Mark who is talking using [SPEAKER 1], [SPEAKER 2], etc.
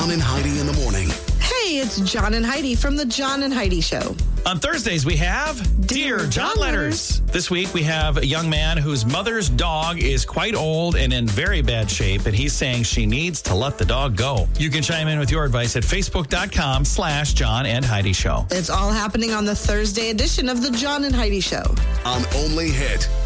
[SPEAKER 1] John and Heidi in the morning.
[SPEAKER 2] Hey, it's John and Heidi from the John and Heidi Show.
[SPEAKER 3] On Thursdays, we have Dear John Letters. This week, we have a young man whose mother's dog is quite old and in very bad shape, and he's saying she needs to let the dog go. You can chime in with your advice at facebook.com/John and Heidi Show.
[SPEAKER 2] It's all happening on the Thursday edition of the John and Heidi Show.
[SPEAKER 1] On Only Hit